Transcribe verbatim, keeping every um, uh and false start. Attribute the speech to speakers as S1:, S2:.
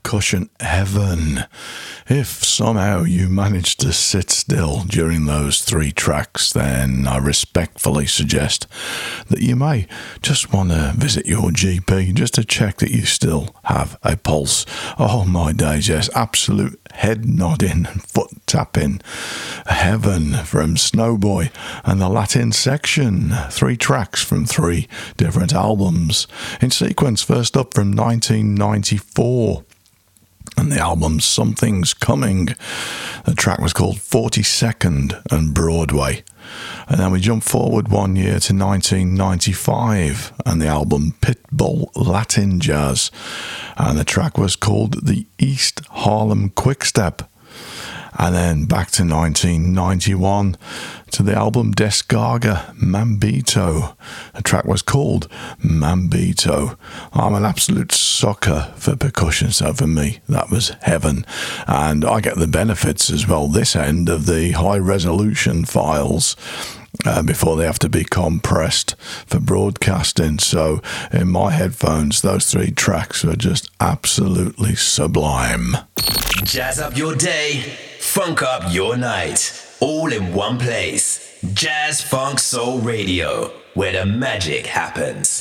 S1: percussion heaven. If somehow you managed to sit still during those three tracks, then I respectfully suggest that you may just want to visit your G P just to check that you still have a pulse. Oh my days, yes, absolute head nodding and foot tapping heaven from Snowboy and the Latin Section. Three tracks from three different albums in sequence. First up from nineteen ninety-four, and the album Something's Coming. The track was called forty-second and Broadway. And then we jump forward one year to nineteen ninety-five, and the album Pitbull Latin Jazz, and the track was called The East Harlem Quickstep. And then back to nineteen ninety-one to the album Descarga Mambito. The track was called Mambito. I'm an absolute sucker for percussion, so for me that was heaven. And I get the benefits as well this end of the high resolution files Uh, before they have to be compressed for broadcasting. So in my headphones, those three tracks are just absolutely sublime.
S2: Jazz up your day, funk up your night, all in one place. Jazz Funk Soul Radio, where the magic happens.